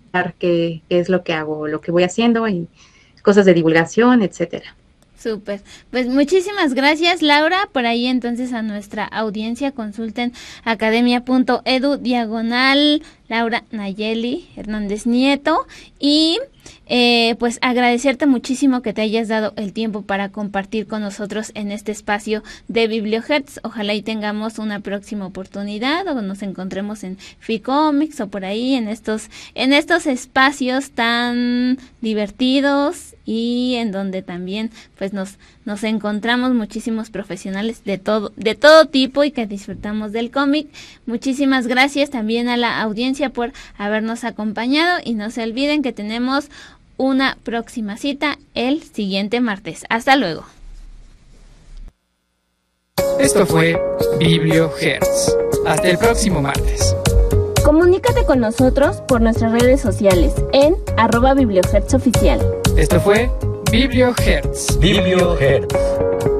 qué es lo que hago, lo que voy haciendo y cosas de divulgación, etcétera. Súper. Pues muchísimas gracias, Laura. Por ahí entonces a nuestra audiencia consulten academia.edu/ Laura Nayeli Hernández Nieto. Y pues agradecerte muchísimo que te hayas dado el tiempo para compartir con nosotros en este espacio de Bibliohertz. Ojalá y tengamos una próxima oportunidad o nos encontremos en Ficomics o por ahí en estos espacios tan divertidos y en donde también pues nos encontramos muchísimos profesionales de todo tipo y que disfrutamos del cómic. Muchísimas gracias también a la audiencia por habernos acompañado y no se olviden que tenemos una próxima cita el siguiente martes. Hasta luego. Esto fue Bibliohertz. Hasta el próximo martes. Comunícate con nosotros por nuestras redes sociales en @bibliohertzoficial. Esto fue Bibliohertz. Bibliohertz.